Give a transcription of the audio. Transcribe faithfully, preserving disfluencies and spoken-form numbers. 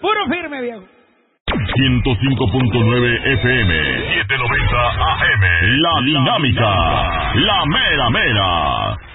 Puro firme, viejo. ciento cinco punto nueve F M, setecientos noventa A M, La Dinámica, La Mera Mera.